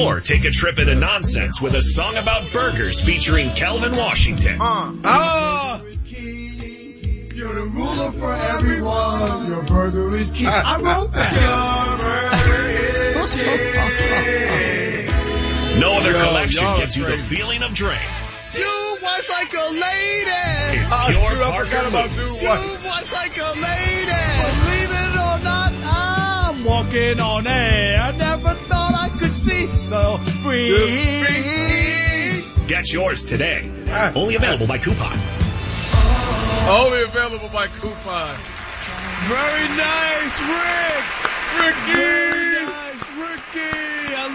Or take a trip into nonsense with a song about burgers featuring Calvin Washington. You're the ruler for everyone. Your burger is king. I wrote that. Your burger is king. No other collection gives you the feeling of drink. You was like a lady. It's pure Parker Moose. You was like a lady. Believe it or not, I'm walking on air. I never thought I could see the free. Get yours today. Only available by coupon. Only available by coupon. Very nice, Rick. Ricky. Nice, Ricky. I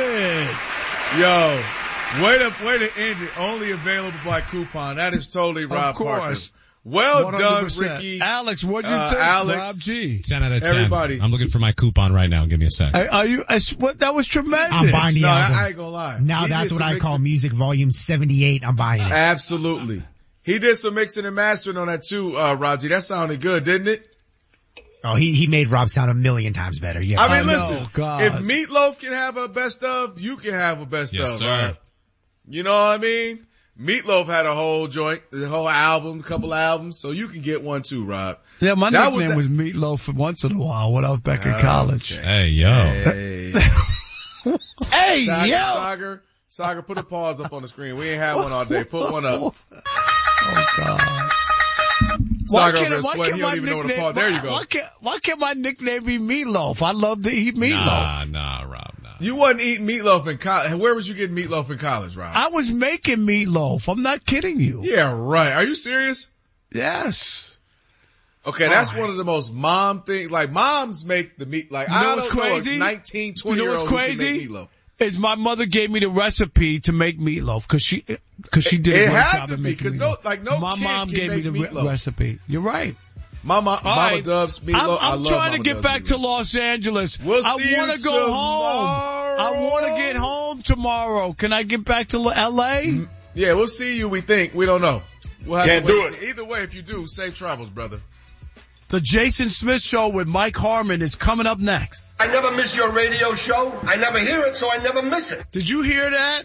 love it. Yo, way to end it. Only available by coupon. That is totally Rob Parker. Of course. Well 100%. done, Ricky. Alex, what'd you think? Alex. Rob G. 10 out of 10. Everybody. I'm looking for my coupon right now. Give me a sec. That was tremendous. I'm buying the album. I ain't gonna lie. Now He that's did what some I call music volume 78. I'm buying it. Absolutely. He did some mixing and mastering on that too, Raji. That sounded good, didn't it? Oh, he made Rob sound a million times better. Yeah. I mean, listen, God. if Meatloaf can have a best of, you can have a best Yes, of, sir. right? You know what I mean? Meatloaf had a whole joint, the whole album, a couple albums, so you can get one too, Rob. Yeah, my That nickname was Meatloaf once in a while when I was back in college. Okay. Hey, yo. Hey. Hey, Sagar, put a pause up on the screen. We ain't had one all day. Put one up. Oh, God. Sagar over there sweating. He don't even know what to pause. There you go. Why can't my nickname be Meatloaf? I love to eat meatloaf. Nah, Rob, nah. You wasn't eating meatloaf in college. Where was you getting meatloaf in college, Rob? I was making meatloaf. I'm not kidding you. Yeah, right. Are you serious? Yes. Okay, that's one of the most mom things. Like, moms make the meat. Like, You know I what's don't know crazy? if 19, 20 You know year what's olds who can crazy? make meatloaf. Is my mother gave me the recipe to make meatloaf cause she did a great job of making meatloaf. No My kid mom can gave me make the meatloaf. recipe. You're right. Mama right. Dub's meatloaf. I'm trying to get back to Los Angeles. I want to go home. I want to get home tomorrow. Can I get back to L.A.? Yeah, we'll see you. We think. We don't know. We'll have Can't to do wait. it. Either way, if you do, safe travels, brother. The Jason Smith Show with Mike Harmon is coming up next. I never miss your radio show. I never hear it, so I never miss it. Did you hear that?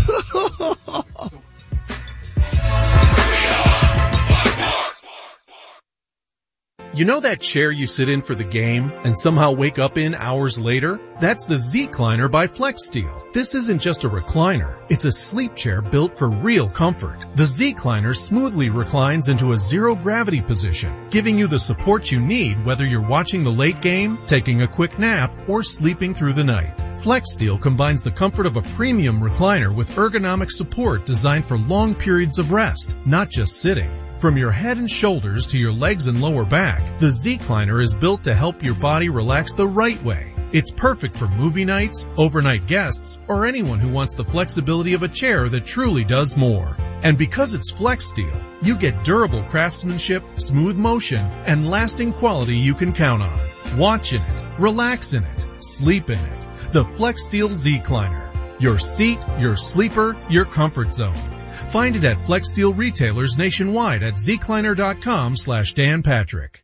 You know that chair you sit in for the game and somehow wake up in hours later? That's the Z-Cliner by FlexSteel. This isn't just a recliner. It's a sleep chair built for real comfort. The Z-Cliner smoothly reclines into a zero-gravity position, giving you the support you need whether you're watching the late game, taking a quick nap, or sleeping through the night. FlexSteel combines the comfort of a premium recliner with ergonomic support designed for long periods of rest, not just sitting. From your head and shoulders to your legs and lower back, the Z-Cliner is built to help your body relax the right way. It's perfect for movie nights, overnight guests, or anyone who wants the flexibility of a chair that truly does more. And because it's FlexSteel, you get durable craftsmanship, smooth motion, and lasting quality you can count on. Watch in it, relax in it, sleep in it. The FlexSteel Z-Cliner. Your seat, your sleeper, your comfort zone. Find it at FlexSteel retailers nationwide at zcliner.com/Dan Patrick.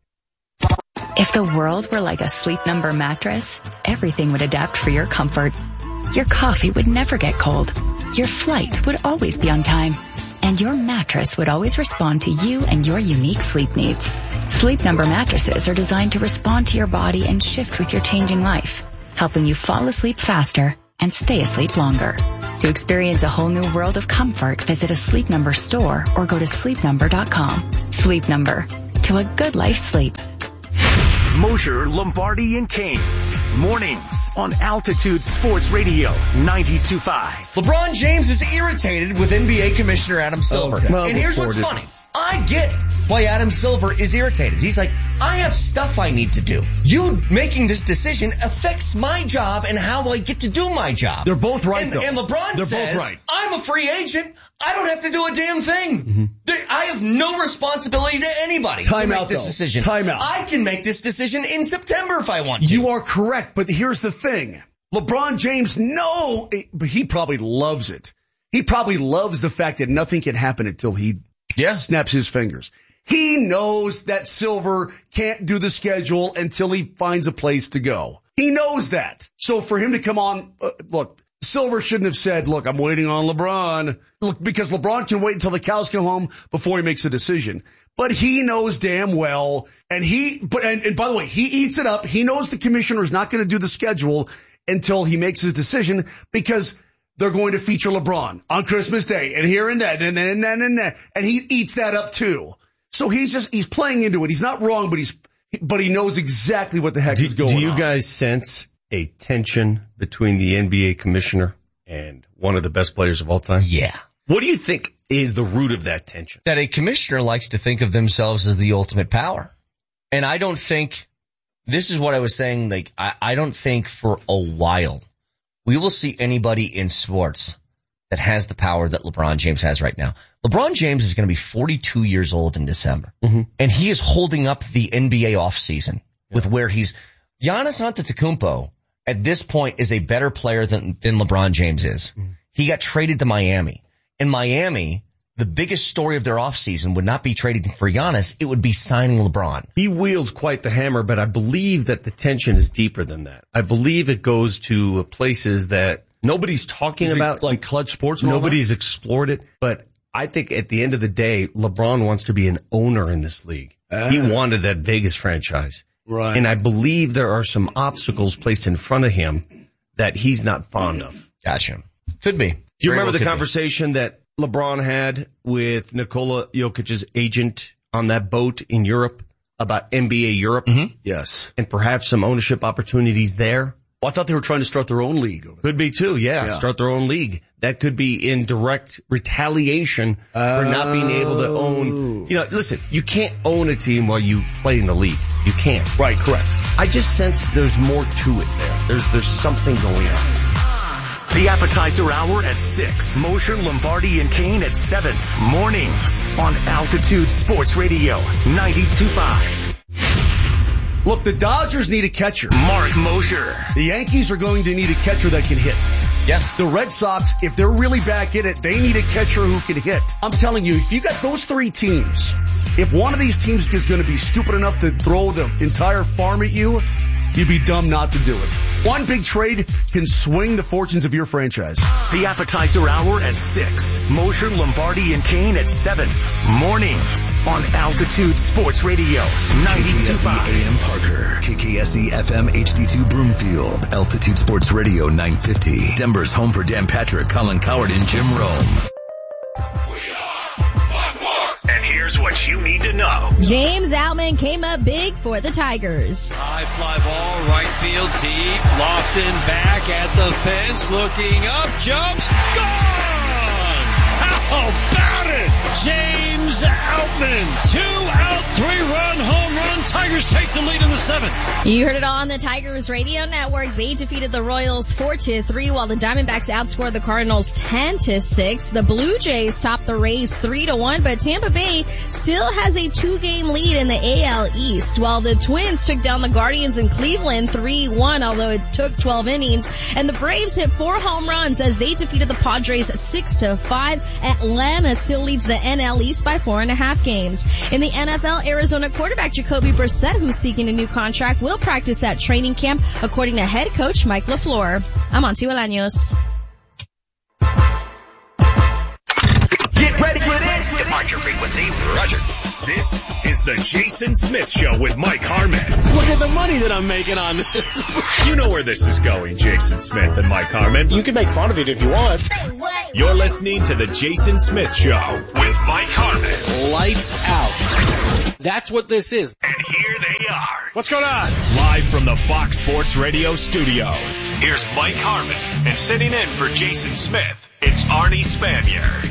If the world were like a Sleep Number mattress, everything would adapt for your comfort. Your coffee would never get cold. Your flight would always be on time. And your mattress would always respond to you and your unique sleep needs. Sleep Number mattresses are designed to respond to your body and shift with your changing life, helping you fall asleep faster and stay asleep longer. To experience a whole new world of comfort, visit a Sleep Number store or go to sleepnumber.com. Sleep Number. To a good life sleep. Mosher, Lombardi, and Kane. Mornings on Altitude Sports Radio 92.5. LeBron James is irritated with NBA Commissioner Adam Silver. Okay. Well, and here's what's funny. I get why Adam Silver is irritated. He's like, I have stuff I need to do. You making this decision affects my job and how I get to do my job. They're both right, though. And LeBron They're says, both right. I'm a free agent. I don't have to do a damn thing. I have no responsibility to anybody to make this decision. Time out. I can make this decision in September if I want to. You are correct, but here's the thing. LeBron James, but he probably loves it. He probably loves the fact that nothing can happen until he snaps his fingers. He knows that Silver can't do the schedule until he finds a place to go. He knows that. So for him to come on, look, Silver shouldn't have said, look, I'm waiting on LeBron. Look, because LeBron can wait until the cows come home before he makes a decision. But he knows damn well, and by the way, he eats it up. He knows the commissioner is not going to do the schedule until he makes his decision, because they're going to feature LeBron on Christmas Day and here and that and that, and he eats that up too. So he's playing into it. He's not wrong, but he knows exactly what the heck is going on. Do you guys sense a tension between the NBA commissioner and one of the best players of all time? Yeah. What do you think is the root of that tension? That a commissioner likes to think of themselves as the ultimate power. And I don't think, this is what I was saying, like, I don't think for a while we will see anybody in sports that has the power that LeBron James has right now. LeBron James is going to be 42 years old in December. Mm-hmm. And he is holding up the NBA offseason with where Giannis Antetokounmpo at this point is a better player than LeBron James is. Mm-hmm. He got traded to Miami. In Miami, the biggest story of their offseason would not be trading for Giannis. It would be signing LeBron. He wields quite the hammer, but I believe that the tension is deeper than that. I believe it goes to places that nobody's talking about. Like Clutch Sports? Nobody's explored it. But I think at the end of the day, LeBron wants to be an owner in this league. He wanted that Vegas franchise. Right. And I believe there are some obstacles placed in front of him that he's not fond of. Gotcha. Could be. Do you remember the conversation that LeBron had with Nikola Jokic's agent on that boat in Europe about NBA Europe? Mm-hmm. Yes. And perhaps some ownership opportunities there? Well, I thought they were trying to start their own league. Could be too, yeah. Start their own league. That could be in direct retaliation for not being able to own. You know, listen, you can't own a team while you play in the league. You can't. Right, correct. I just sense there's more to it there. There's something going on. The appetizer hour at 6. Mosher, Lombardi, and Kane at 7. Mornings on Altitude Sports Radio 92.5. Look, the Dodgers need a catcher. Mark Mosher. The Yankees are going to need a catcher that can hit. Yeah. The Red Sox, if they're really back in it, they need a catcher who can hit. I'm telling you, if you got those three teams, if one of these teams is going to be stupid enough to throw the entire farm at you, you'd be dumb not to do it. One big trade can swing the fortunes of your franchise. The appetizer hour at 6. Mosher, Lombardi, and Kane at 7. Mornings on Altitude Sports Radio 92.5. AM Parker, KKSE FM HD2 Broomfield, Altitude Sports Radio 950. Denver's home for Dan Patrick, Colin Coward, and Jim Rome. And here's what you need to know. James Outman came up big for the Tigers. High fly ball, right field deep. Lofton back at the fence, looking up, jumps, gone! How about it? James Outman, 2-out, 3-run home run. Tigers take the lead in the 7th. You heard it all on the Tigers radio network. They defeated the Royals 4-3, while the Diamondbacks outscored the Cardinals 10-6. The Blue Jays topped the Rays 3-1, but Tampa Bay still has a 2-game lead in the AL East, while the Twins took down the Guardians in Cleveland 3-1, although it took 12 innings. And the Braves hit 4 home runs as they defeated the Padres 6-5. Atlanta still leads the NL East by 4.5 games. In the NFL, Arizona quarterback Jacoby Brissett, who's seeking a new contract, will practice at training camp, according to head coach Mike LaFleur. I'm Auntie Bolaños. Get ready for this. Departure frequency, Roger. This is the Jason Smith Show with Mike Harmon. Look at the money that I'm making on this. You know where this is going, Jason Smith and Mike Harmon. You can make fun of it if you want. You're listening to the Jason Smith Show with Mike Harmon. Lights out. That's what this is. And here they are. What's going on? Live from the Fox Sports Radio studios. Here's Mike Harmon. And sitting in for Jason Smith, it's Arnie Spanier.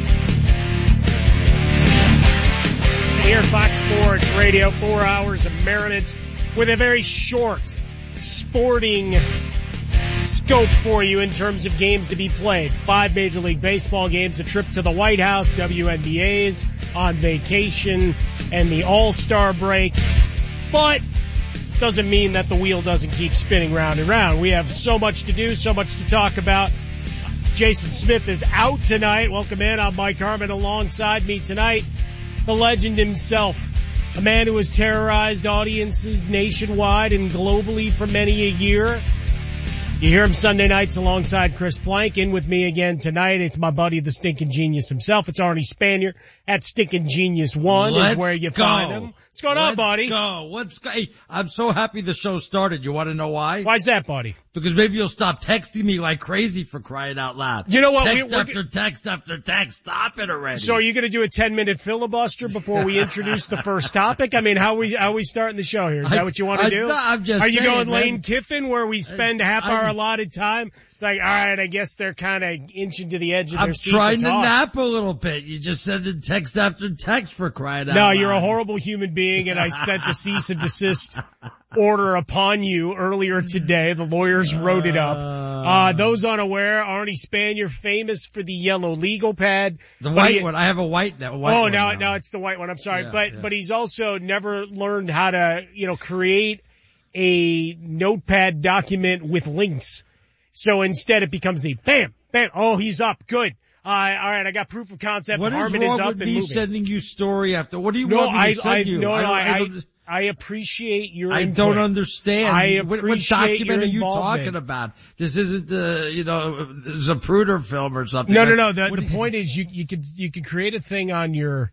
Here, Fox Sports Radio, 4 hours of Marinades with a very short sporting scope for you in terms of games to be played. 5 Major League Baseball games, a trip to the White House, WNBA's on vacation, and the All-Star break. But doesn't mean that the wheel doesn't keep spinning round and round. We have so much to do, so much to talk about. Jason Smith is out tonight. Welcome in. I'm Mike Harmon. Alongside me tonight, the legend himself, a man who has terrorized audiences nationwide and globally for many a year. You hear him Sunday nights alongside Chris Plank. In with me again tonight, it's my buddy, the Stinking Genius himself. It's Arnie Spanier at Stinking Genius 1 is where you find him. What's going on, buddy? Hey, I'm so happy the show started. You want to know why? Why's that, buddy? Because maybe you'll stop texting me like crazy, for crying out loud. You know what? Text after text. Stop it already. So are you going to do a 10-minute filibuster before we introduce the first topic? I mean, how are we starting the show here? Is that what you want to do? I'm just Are you saying, going man. Lane Kiffin, where we spend half our allotted time? It's like, all right, I guess they're kind of inching to the edge of their seat. I'm trying to talk. nap a little bit. You just send in text after text, for crying out No, loud. you're a horrible human being, and I sent a cease and desist order upon you earlier today. The lawyers wrote it up. Those unaware, Arnie Spanier, famous for the yellow legal pad. The white one. I have a white now. Now it's the white one. I'm sorry. Yeah, but he's also never learned how to, create a notepad document with links. So instead it becomes the bam, bam. Oh, he's up. Good. All right, I got proof of concept. What is Harmon wrong is up with and me moving. sending you story after? What do you want me to send you? I appreciate your I input. don't understand. I appreciate what document your are you involvement. talking about? This isn't the, Zapruder film or something. No. The point is you could create a thing on your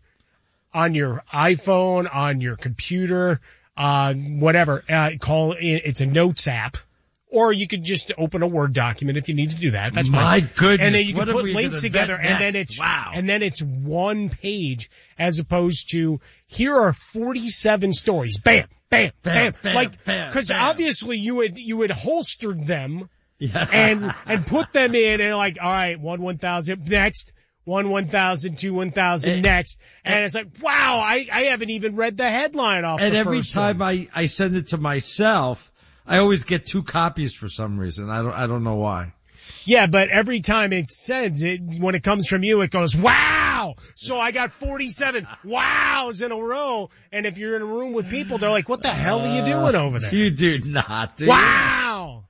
iPhone, on your computer, whatever. It's a notes app. Or you could just open a Word document if you need to do that. That's My fine. goodness. And then you can What are put we links gonna together vet and next? then it's one page as opposed to here are 47 stories. Bam, bam, bam. Cause obviously you had holstered them and put them in and like, all right, 1,000 next. 1,000, 2,000 next. And it's like, wow, I haven't even read the headline off And the every first time one. I send it to myself, I always get 2 copies for some reason. I don't know why. Yeah, but every time it sends it, when it comes from you, it goes, wow! So I got 47 wows in a row. And if you're in a room with people, they're like, what the hell are you doing over there? You do not, do Wow!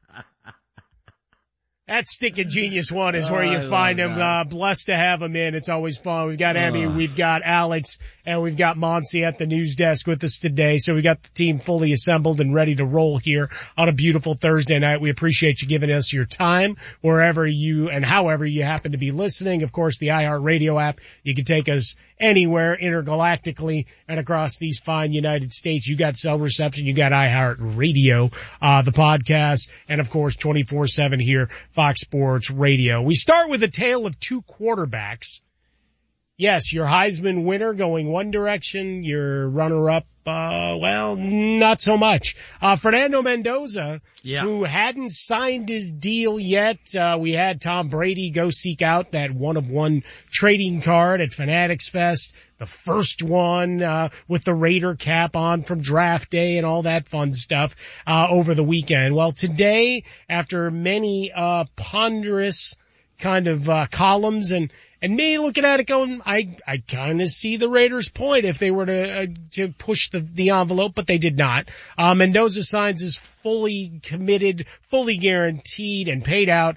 That Stinking Genius 1 is where you find him. Blessed to have him in. It's always fun. We've got Emmy, we've got Alex, and we've got Monsi at the news desk with us today. So we got the team fully assembled and ready to roll here on a beautiful Thursday night. We appreciate you giving us your time wherever you and however you happen to be listening. Of course, the iHeartRadio app. You can take us anywhere intergalactically and across these fine United States. You got cell reception. You got iHeartRadio, the podcast, and of course 24/7 here, Fox Sports Radio. We start with a tale of 2 quarterbacks. Yes, your Heisman winner going one direction, your runner-up, not so much. Fernando Mendoza, who hadn't signed his deal yet. We had Tom Brady go seek out that one-of-one trading card at Fanatics Fest, the first one, with the Raider cap on from draft day and all that fun stuff, over the weekend. Well, today, after many, ponderous kind of, columns and me looking at it going, I kind of see the Raiders' point if they were to push the envelope, but they did not. Mendoza signs his fully committed, fully guaranteed and paid out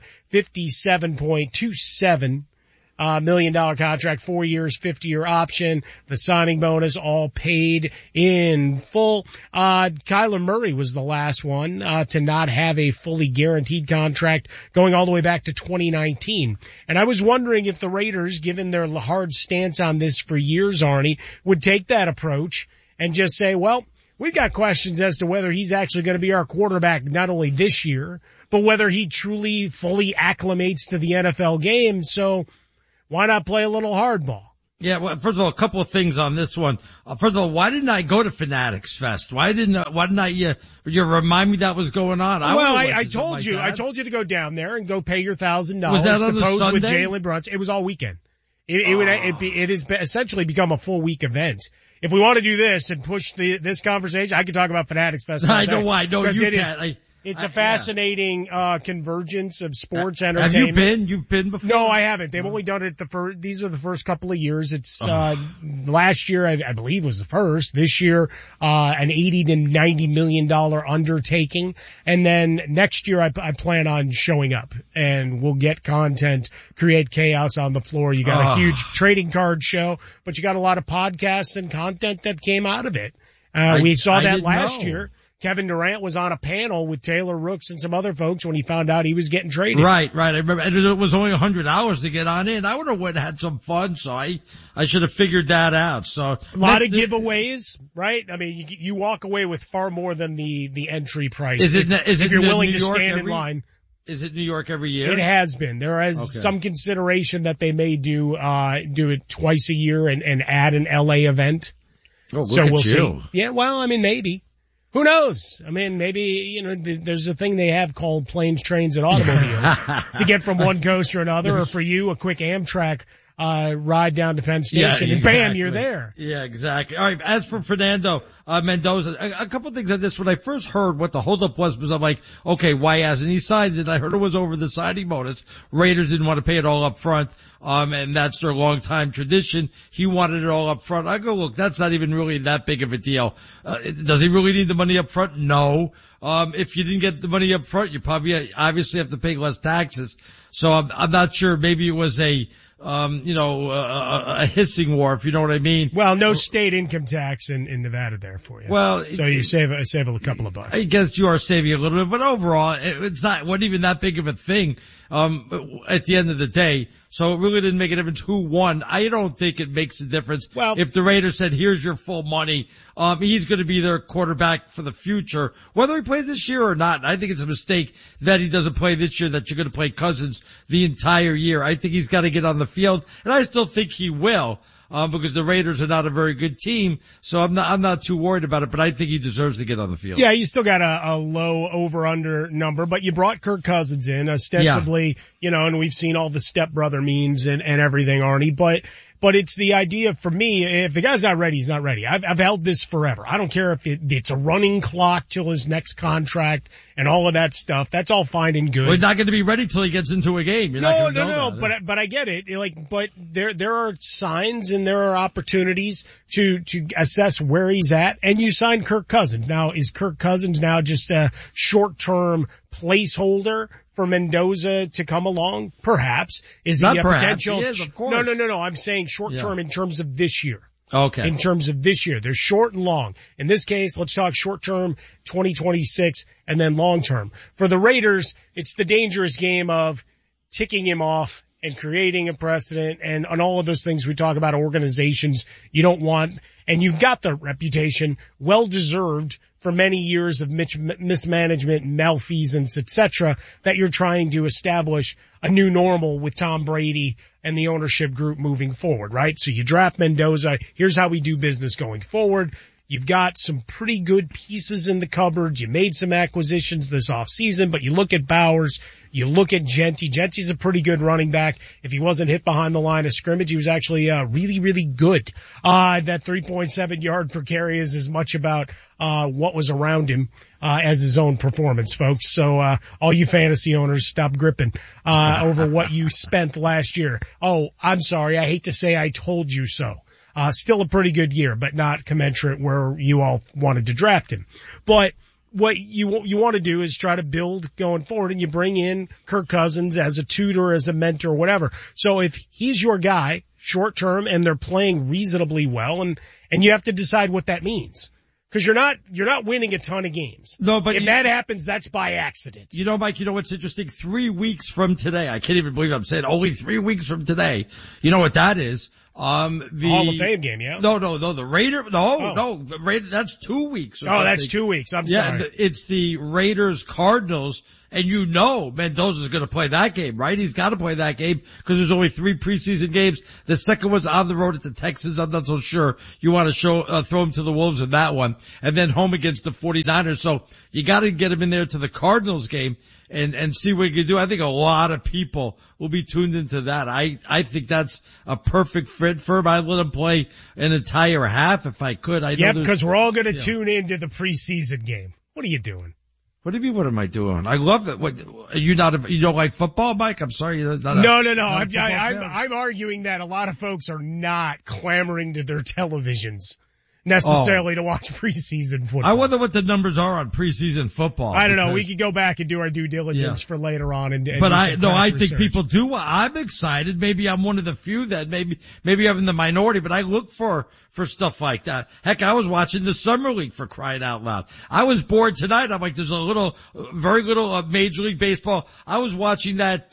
$57.27 million contract, 4 years, 50-year option, the signing bonus all paid in full. Kyler Murray was the last one, to not have a fully guaranteed contract going all the way back to 2019. And I was wondering if the Raiders, given their hard stance on this for years, Arnie, would take that approach and just say, well, we've got questions as to whether he's actually going to be our quarterback not only this year, but whether he truly fully acclimates to the NFL game. So why not play a little hardball? Yeah, well, first of all, a couple of things on this one. First of all, why didn't I go to Fanatics Fest? Why didn't you remind me that was going on? I told you to go down there and go pay your $1,000 Was that on to the pose with Sunday? Jalen Brunson. It was all weekend. It has essentially become a full week event. If we want to do this and push this conversation, I could talk about Fanatics Fest. I know why. No, you can't. It's a fascinating convergence of sports entertainment. Have you been? You've been before? No, I haven't. They've only done it these are the first couple of years. It's last year I believe was the first. This year an $80 to $90 million undertaking, and then next year I plan on showing up and we'll get content, create chaos on the floor. You got a huge trading card show, but you got a lot of podcasts and content that came out of it. We saw that last year. Kevin Durant was on a panel with Taylor Rooks and some other folks when he found out he was getting traded. Right. I remember, and it was only 100 hours to get on in. I would have had some fun, so I should have figured that out. So a lot of giveaways, right? I mean, you walk away with far more than the entry price. If you're willing to stand in line. Is it New York every year? It has been. There is some consideration that they may do it twice a year and add an LA event. Oh, look at you. See. Yeah, well, I mean, maybe. Who knows? I mean, maybe, there's a thing they have called planes, trains, and automobiles to get from one coast to another, or for you, a quick Amtrak ride down to Penn Station, and bam, you're there. Yeah, exactly. All right. As for Fernando Mendoza, a couple of things on this. When I first heard what the holdup was I'm like, okay, why hasn't he signed it? I heard it was over the signing bonus. Raiders didn't want to pay it all up front. And that's their long-time tradition. He wanted it all up front. I go, look, that's not even really that big of a deal. Does he really need the money up front? No. If you didn't get the money up front, you probably obviously have to pay less taxes. So I'm not sure. Maybe it was a hissing war, if you know what I mean. Well, no state income tax in Nevada there for you. Well, so you save a couple of bucks. I guess you are saving a little bit, but overall, wasn't even that big of a thing, at the end of the day. So it really didn't make a difference who won. I don't think it makes a difference. Well, if the Raiders said, here's your full money, he's going to be their quarterback for the future, whether he plays this year or not. I think it's a mistake that he doesn't play this year, that you're going to play Cousins the entire year. I think he's got to get on the field, and I still think he will. Because the Raiders are not a very good team, so I'm not too worried about it, but I think he deserves to get on the field. Yeah, you still got a low over-under number, but you brought Kirk Cousins in, ostensibly, and we've seen all the stepbrother memes and everything, Arnie, but it's the idea for me, if the guy's not ready, he's not ready. I've held this forever. I don't care if it's a running clock till his next contract and all of that stuff. That's all fine and good. Well, he's not going to be ready till he gets into a game. You're not going to know that. But I get it. But there are signs and there are opportunities to assess where he's at, and you sign Kirk Cousins. Now, is Kirk Cousins now just a short-term placeholder for Mendoza to come along? Perhaps. Is he a potential? He is, of course. No. I'm saying short term in terms of this year. Okay. In terms of this year. They're short and long. In this case, let's talk short term, 2026, and then long term. For the Raiders, it's the dangerous game of ticking him off and creating a precedent and all of those things we talk about, organizations you don't want. And you've got the reputation, well deserved, for many years of mismanagement, malfeasance, etc., that you're trying to establish a new normal with Tom Brady and the ownership group moving forward, right? So you draft Mendoza. Here's how we do business going forward. You've got some pretty good pieces in the cupboard. You made some acquisitions this offseason, but you look at Bowers, you look at Genty. Genty's a pretty good running back. If he wasn't hit behind the line of scrimmage, he was actually really, really good. That 3.7 yard per carry is as much about what was around him as his own performance, folks. So all you fantasy owners, stop gripping over what you spent last year. Oh, I'm sorry. I hate to say I told you so. Still a pretty good year, but not commensurate where you all wanted to draft him. But what you want to do is try to build going forward, and you bring in Kirk Cousins as a tutor, as a mentor, whatever. So if he's your guy short term and they're playing reasonably well, and you have to decide what that means. Cause you're not winning a ton of games. No, but if that happens, that's by accident. Mike, what's interesting? 3 weeks from today, I can't even believe I'm saying only 3 weeks from today. You know what that is? The Hall of Fame game, yeah. No, the Raiders. No, the Raiders. That's 2 weeks. Or something. That's 2 weeks. I'm sorry. It's the Raiders Cardinals, and Mendoza's going to play that game, right? He's got to play that game because there's only 3 preseason games. The second one's on the road at the Texans. I'm not so sure you want to throw him to the Wolves in that one, and then home against the 49ers. So you got to get him in there to the Cardinals game. And see what you can do. I think a lot of people will be tuned into that. I think that's a perfect fit for him. I'd let him play an entire half if I could. Because we're all going to tune into the preseason game. What are you doing? What do you mean, what am I doing? I love it. What, you don't like football, Mike? I'm sorry. No. I'm arguing that a lot of folks are not clamoring to their televisions necessarily to watch preseason football. I wonder what the numbers are on preseason football. I don't know. We could go back and do our due diligence for later on. But I think people do. I'm excited. Maybe I'm one of the few that maybe I'm in the minority, but I look for stuff like that. Heck, I was watching the Summer League, for crying out loud. I was bored tonight. I'm like, there's very little Major League Baseball. I was watching that,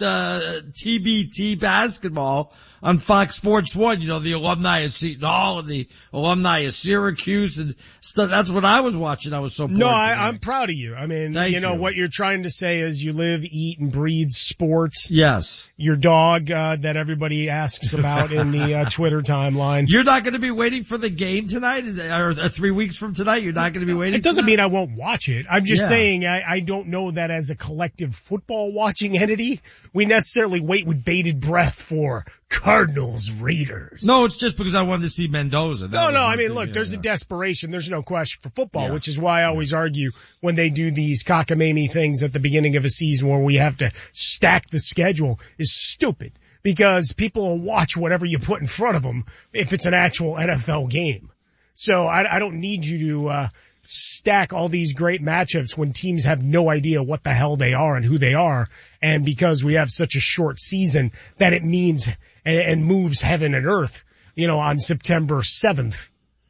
TBT basketball on Fox Sports 1, the alumni of Seton Hall and the alumni of Syracuse and stuff. That's what I was watching. I was so bored. No, I'm proud of you. I mean, what you're trying to say is you live, eat, and breathe sports. Yes. Your dog, that everybody asks about in the Twitter timeline. You're not going to be waiting for the game tonight? Or 3 weeks from tonight, you're not going to be waiting? It doesn't mean I won't watch it. I'm just saying I don't know that as a collective football watching entity, we necessarily wait with bated breath for Cardinals, Raiders. No, it's just because I wanted to see Mendoza. I mean, look, there's a desperation. There's no question for football, which is why I always argue when they do these cockamamie things at the beginning of a season where we have to stack the schedule is stupid because people will watch whatever you put in front of them if it's an actual NFL game. So I don't need you to, stack all these great matchups when teams have no idea what the hell they are and who they are. And because we have such a short season that it means and moves heaven and earth, on September 7th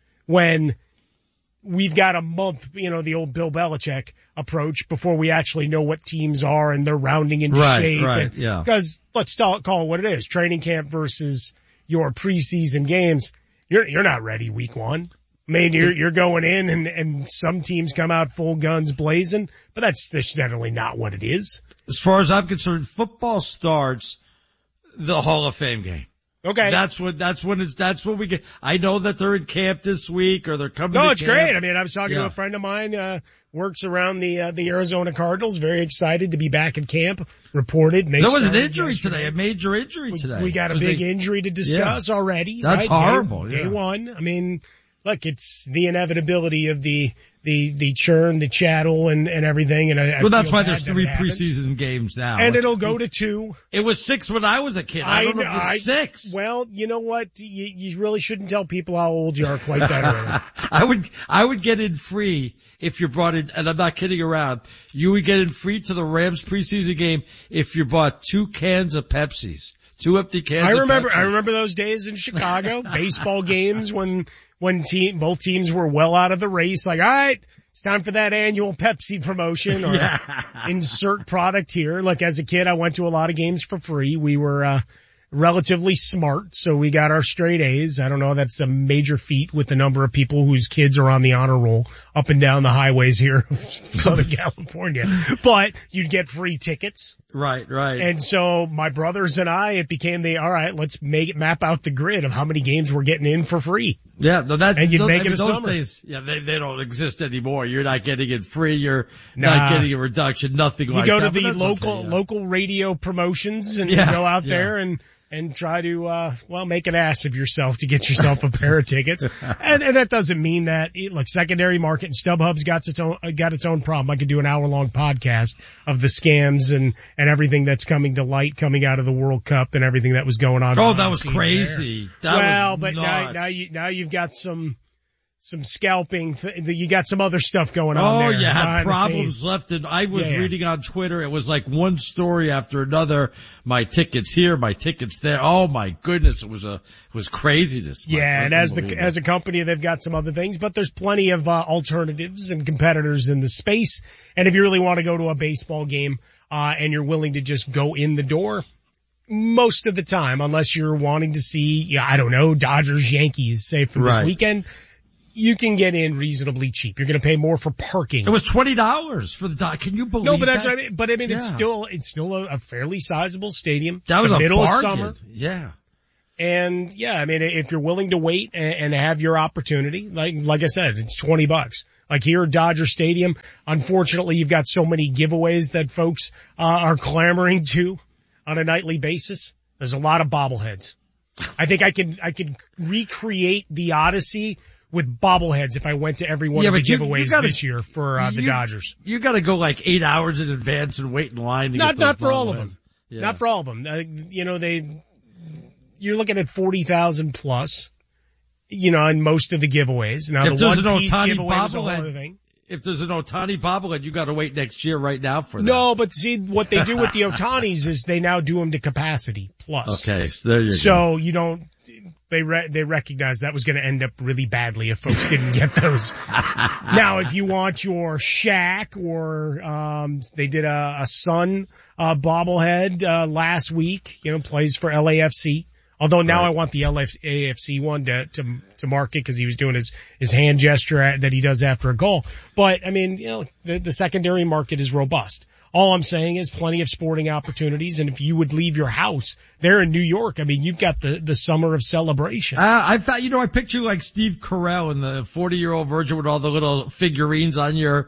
when we've got a month, the old Bill Belichick approach before we actually know what teams are and they're rounding into shape. Right, yeah. Because let's call it what it is. Training camp versus your preseason games. You're not ready week one. I mean, you're going in and some teams come out full guns blazing, but that's generally not what it is. As far as I'm concerned, football starts the Hall of Fame game. Okay. That's when we get, I know that they're in camp this week or they're coming to camp. No, it's great. I mean, I was talking to a friend of mine, works around the Arizona Cardinals, very excited to be back in camp, reported. There was an injury today, a major injury today. We got a big injury to discuss already. That's horrible. Day one. I mean, look, it's the inevitability of the churn, the chattel and everything. And that's why there's 3 preseason games now. And it'll go to 2. It was 6 when I was a kid. I don't know if it's 6. Well, you know what? You really shouldn't tell people how old you are quite that early. I would get in free if you brought in, and I'm not kidding around, you would get in free to the Rams preseason game if you bought 2 cans of Pepsis. 2 empty cans of Pepsi. I remember those days in Chicago, baseball games when both teams were well out of the race, like, all right, it's time for that annual Pepsi promotion or insert product here. Like as a kid, I went to a lot of games for free. We were, relatively smart, so we got our straight A's. I don't know, that's a major feat with the number of people whose kids are on the honor roll up and down the highways here of Southern California. But you'd get free tickets. Right. And so my brothers and I, it became all right, let's map out the grid of how many games we're getting in for free. Yeah, no, and you'd make it a summer. Days, they don't exist anymore. You're not getting it free. You're not getting a reduction. Nothing like that. You go to the local radio promotions and you go out there and try to, make an ass of yourself to get yourself a pair of tickets. And that doesn't mean that, look, secondary market and StubHub's got its own problem. I could do an hour-long podcast of the scams and everything that's coming to light coming out of the World Cup and everything that was going on. Oh, that was crazy. That was nuts. Now you've got some scalping, you got some other stuff going on there. Oh, you had problems left, and I was reading on Twitter, it was like one story after another, my tickets here, my tickets there. Oh my goodness, it was craziness. Yeah, and as a company, they've got some other things, but there's plenty of alternatives and competitors in the space. And if you really want to go to a baseball game, and you're willing to just go in the door, most of the time, unless you're wanting to see, I don't know, Dodgers, Yankees, say for this weekend, you can get in reasonably cheap. You're going to pay more for parking. It was $20 for the Can you believe that? No, but that's what I mean. But I mean, it's still a fairly sizable stadium. That was the a middle bargain. of summer. Yeah. And I mean, if you're willing to wait and have your opportunity, like I said, it's $20. Like here at Dodger Stadium, unfortunately, you've got so many giveaways that folks are clamoring to on a nightly basis. There's a lot of bobbleheads. I think I could recreate the Odyssey with bobbleheads if I went to every one of the giveaways this year for the Dodgers. You got to go like 8 hours in advance and wait in line to get those Not for all of bobbleheads. them. Not for all of them. You're looking at 40,000 plus in most of the giveaways. Now, if the there's an One Piece Ohtani giveaway was a whole other thing. If there's an Ohtani bobblehead, you got to wait next year right now for that. No, but see, what they do with the Ohtanis is they now do them to capacity plus. Okay, so there you go. So you don't. They recognize that was going to end up really badly if folks didn't get those. Now, if you want your Shaq or they did a Sun bobblehead last week, plays for LAFC. Although now I want the AFC one to mark it because he was doing his hand gesture that he does after a goal. But I mean, the secondary market is robust. All I'm saying is plenty of sporting opportunities. And if you would leave your house there in New York, I mean, you've got the summer of celebration. I picture you like Steve Carell and the 40-year-old virgin with all the little figurines on your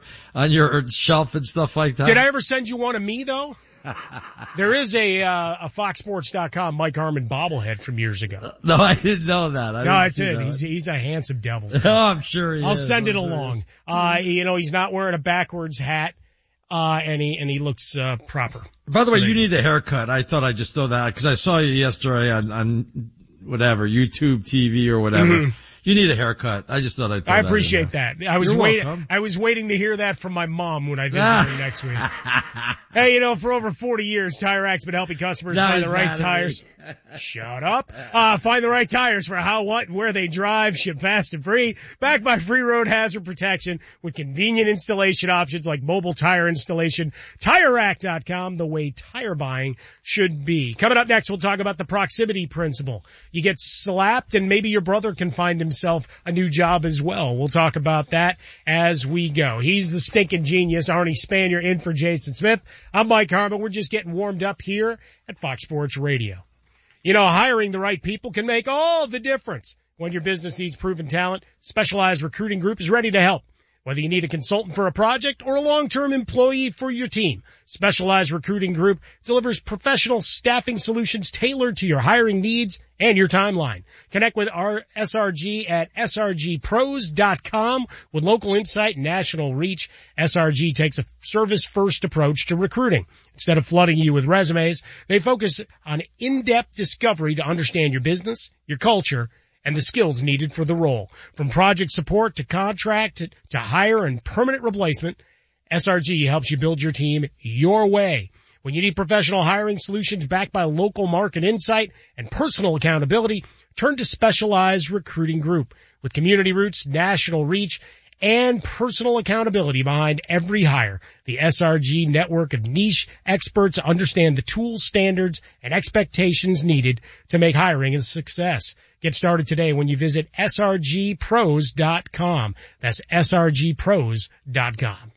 shelf and stuff like that. Did I ever send you one of me though? There is a FoxSports.com Mike Harmon bobblehead from years ago. No, I didn't know that. No, it's it. He's a handsome devil. Oh, I'm sure I'll send it along. He's not wearing a backwards hat, and he looks proper. By the way, you need a haircut. I thought I'd just throw that because I saw you yesterday on whatever, YouTube TV or whatever. Mm-hmm. You need a haircut. I just thought I'd throw that. I appreciate that. I was waiting to hear that from my mom when I visit her next week. Hey, for over 40 years, Tire Racks been helping customers find the right tires. Shut up. Find the right tires for how, what, and where they drive, ship fast and free, backed by free road hazard protection with convenient installation options like mobile tire installation. TireRack.com, the way tire buying should be. Coming up next, we'll talk about the proximity principle. You get slapped and maybe your brother can find himself a new job as well. We'll talk about that as we go. He's the stinking genius, Arnie Spanier, in for Jason Smith. I'm Mike Harmon. We're just getting warmed up here at Fox Sports Radio. Hiring the right people can make all the difference. When your business needs proven talent, Specialized Recruiting Group is ready to help. Whether you need a consultant for a project or a long-term employee for your team, Specialized Recruiting Group delivers professional staffing solutions tailored to your hiring needs and your timeline. Connect with our SRG at srgpros.com. With local insight and national reach, SRG takes a service-first approach to recruiting. Instead of flooding you with resumes, they focus on in-depth discovery to understand your business, your culture, and the skills needed for the role. From project support to contract to hire and permanent replacement, SRG helps you build your team your way. When you need professional hiring solutions backed by local market insight and personal accountability, turn to Specialized Recruiting Group. With community roots, national reach, and personal accountability behind every hire, the SRG network of niche experts understand the tools, standards, and expectations needed to make hiring a success. Get started today when you visit srgpros.com. That's srgpros.com.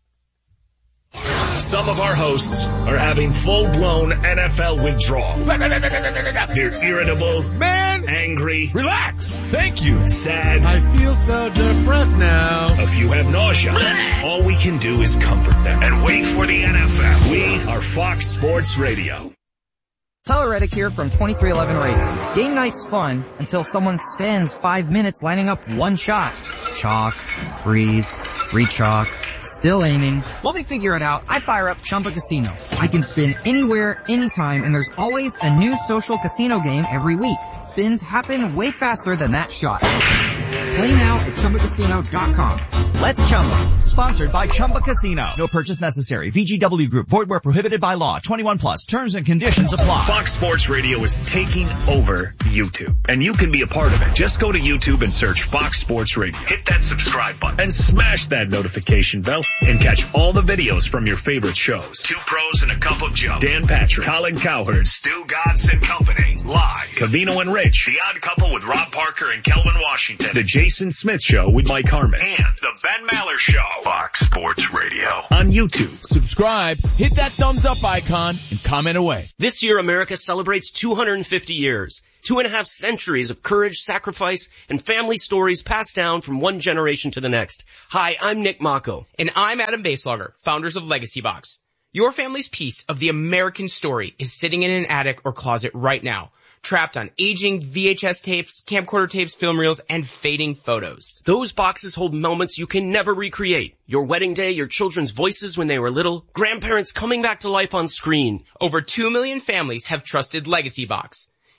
Some of our hosts are having full-blown NFL withdrawal. They're irritable, angry, relax, thank you, sad. I feel so depressed now. A few have nausea. All we can do is comfort them and wait for the NFL. We are Fox Sports Radio. Tyler Reddick here from 2311 Racing. Game night's fun until someone spends 5 minutes lining up one shot. Chalk, breathe, re-chalk, still aiming. While they figure it out, I fire up Chumba Casino. I can spin anywhere, anytime, and there's always a new social casino game every week. Spins happen way faster than that shot. Play now at ChumbaCasino.com. Let's Chumba. Sponsored by Chumba Casino. No purchase necessary. VGW Group. Void where prohibited by law. 21 plus. Terms and conditions apply. Fox Sports Radio is taking over YouTube, and you can be a part of it. Just go to YouTube and search Fox Sports Radio. Hit that subscribe button and smash that notification bell and catch all the videos from your favorite shows. Two Pros and a Cup of Joe. Dan Patrick, Colin Cowherd, Stu Godson Company. Live. Covino and Rich. The Odd Couple with Rob Parker and Kelvin Washington. The Jason Smith Show with Mike Harmon. And the Ben Maller Show. Fox Sports Radio. On YouTube. Subscribe, hit that thumbs up icon, and comment away. This year, America celebrates 250 years. 2.5 centuries of courage, sacrifice, and family stories passed down from one generation to the next. Hi, I'm Nick Mako. And I'm Adam Baselogger, founders of Legacy Box. Your family's piece of the American story is sitting in an attic or closet right now, trapped on aging VHS tapes, camcorder tapes, film reels, and fading photos. Those boxes hold moments you can never recreate. Your wedding day, your children's voices when they were little, grandparents coming back to life on screen. Over 2 million families have trusted Legacy Box.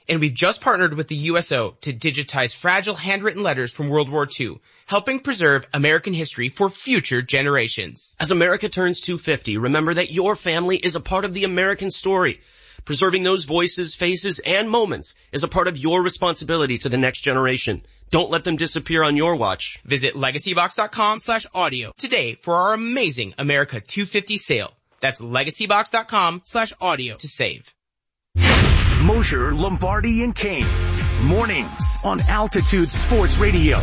And we've just partnered with the USO to digitize fragile handwritten letters from World War II, helping preserve American history for future generations. As America turns 250, remember that your family is a part of the American story. Preserving those voices, faces, and moments is a part of your responsibility to the next generation. Don't let them disappear on your watch. Visit legacybox.com/audio today for our amazing America 250 sale. That's legacybox.com/audio to save. Mosher, Lombardi, and Kane. Mornings on Altitude Sports Radio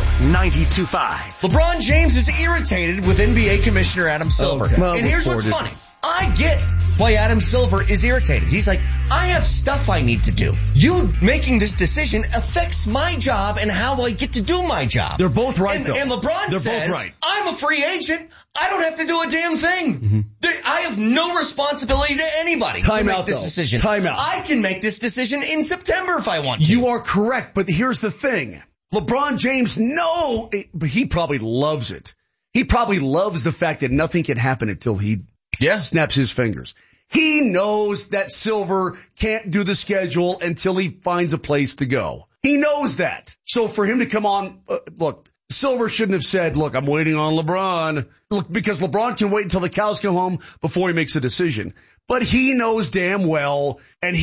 92.5. LeBron James is irritated with NBA Commissioner Adam Silver. Okay. Well, and here's what's funny. I get why Adam Silver is irritated. He's like, I have stuff I need to do. You making this decision affects my job and how I get to do my job. They're both right, though. And LeBron They're says, both right. I'm a free agent. I don't have to do a damn thing. I have no responsibility to anybody to make this decision. Time out. I can make this decision in September if I want to. You are correct, but here's the thing. LeBron James, but he probably loves it. He probably loves the fact that nothing can happen until he snaps his fingers. He knows that Silver can't do the schedule until he finds a place to go. He knows that. So for him to come on, look, Silver shouldn't have said, look, I'm waiting on LeBron. Look, because LeBron can wait until the cows come home before he makes a decision. But he knows damn well, and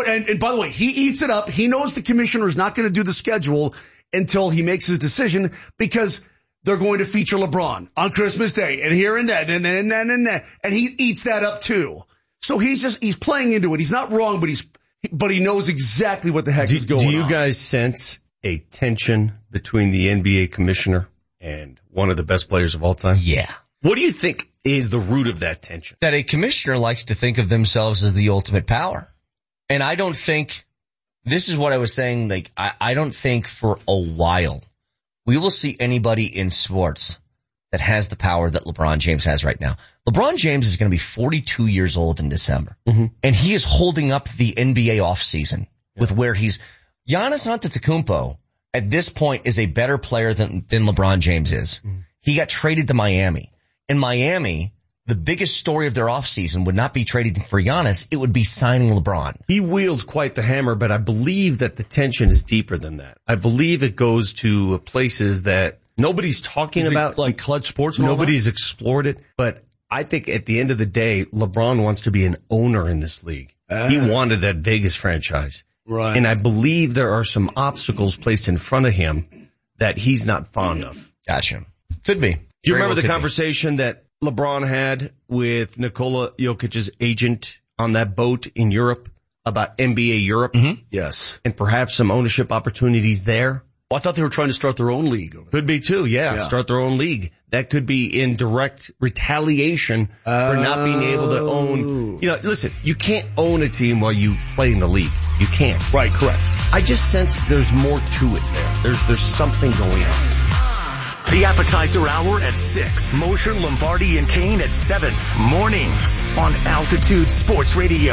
by the way, he eats it up. He knows the commissioner is not going to do the schedule until he makes his decision because they're going to feature LeBron on Christmas Day and here and that and that. And he eats that up too. So he's playing into it. He's not wrong, but he knows exactly what the heck is going on. Do you guys sense a tension between the NBA commissioner and one of the best players of all time? Yeah. What do you think is the root of that tension? That a commissioner likes to think of themselves as the ultimate power. And I don't think, this is what I was saying, like, I don't think for a while we will see anybody in sports that has the power that LeBron James has right now. LeBron James is going to be 42 years old in December. And he is holding up the NBA offseason with where Giannis Antetokounmpo at this point is a better player than LeBron James is. He got traded to Miami. In Miami, the biggest story of their offseason would not be trading for Giannis. It would be signing LeBron. He wields quite the hammer, but I believe that the tension is deeper than that. I believe it goes to places that nobody's talking about. Like Clutch Sports? Nobody's explored it. But I think at the end of the day, LeBron wants to be an owner in this league. He wanted that Vegas franchise. Right. And I believe there are some obstacles placed in front of him that he's not fond of. Gotcha. Could be. Do you remember the conversation that LeBron had with Nikola Jokic's agent on that boat in Europe about NBA Europe? Yes. And perhaps some ownership opportunities there? Well, I thought they were trying to start their own league. Could be too, yeah. Start their own league. That could be in direct retaliation for not being able to own. You know, listen, you can't own a team while you play in the league. You can't. Right, correct. I just sense there's more to it there. There's something going on. The appetizer hour at 6. Mosher, Lombardi, and Kane at 7. Mornings on Altitude Sports Radio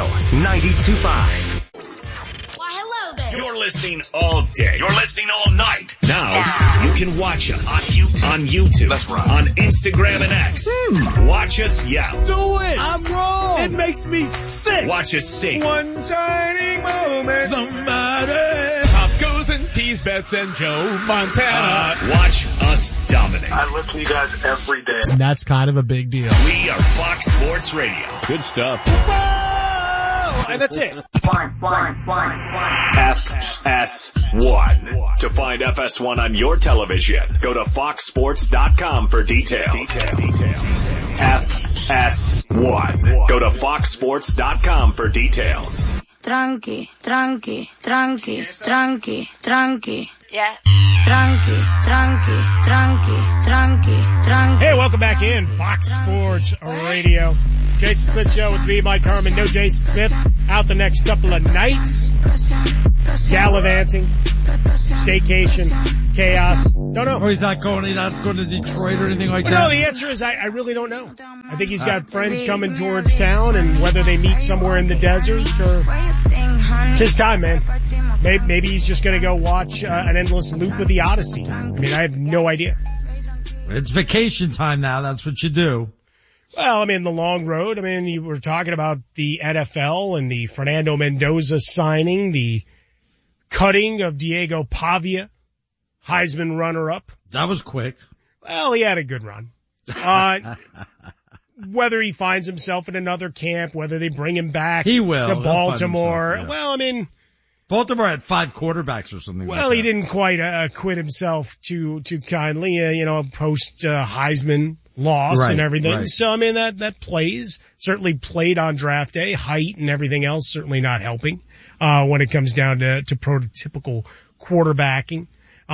92.5. You're listening all day. You're listening all night. Now, you can watch us on YouTube, That's right. On Instagram and X. Watch us yell. Do it. I'm wrong. It makes me sick. Watch us sing. One shining moment. Somebody. Pop goes and tease bets and Joe Montana. Watch us dominate. I listen to you guys every day. And that's kind of a big deal. We are Fox Sports Radio. Good stuff. And that's it. FS1. To find FS1 on your television, go to foxsports.com for details. FS1. Go to foxsports.com for details. Tranqui. Yeah. Tranqui. Hey, welcome back in Fox Sports Radio. Jason Smith Show with me, Mike Herman. No Jason Smith out the next couple of nights. Gallivanting, staycation, chaos. Don't know. Or he's not going to Detroit or anything like that? No, the answer is I really don't know. I think he's got friends coming Georgetown, and whether they meet somewhere in the desert or it's his time, man. Maybe he's just going to go watch an endless loop with the Odyssey. I mean, I have no idea. It's vacation time now. That's what you do. Well, I mean, the long road. I mean, you were talking about the NFL and the Fernando Mendoza signing, the cutting of Diego Pavia, Heisman runner-up. That was quick. Well, he had a good run. Whether he finds himself in another camp, whether they bring him back he will. to Baltimore. Yeah. Well, I mean, Baltimore had 5 quarterbacks or something like that. Well, he didn't quite acquit himself too kindly, post Heisman loss and everything. Right. So, I mean, that plays. Certainly played on draft day. Height and everything else certainly not helping when it comes down to prototypical quarterbacking.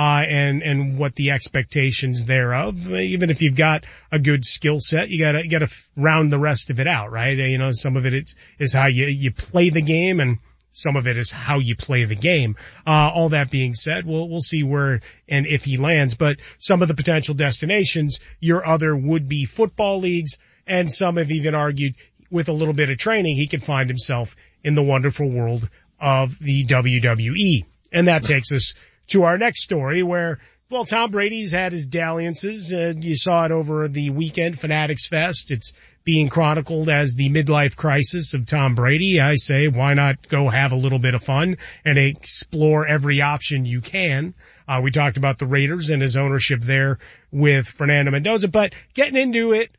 And what the expectations thereof. Even if you've got a good skill set, you gotta round the rest of it out, right? Some of it is how you play the game, and some of it is how you play the game. All that being said, we'll see where and if he lands, but some of the potential destinations, your other would-be football leagues, and some have even argued with a little bit of training, he could find himself in the wonderful world of the WWE. And that takes us to our next story where, well, Tom Brady's had his dalliances. You saw it over the weekend, Fanatics Fest. It's being chronicled as the midlife crisis of Tom Brady. I say, why not go have a little bit of fun and explore every option you can? We talked about the Raiders and his ownership there with Fernando Mendoza, but getting into it,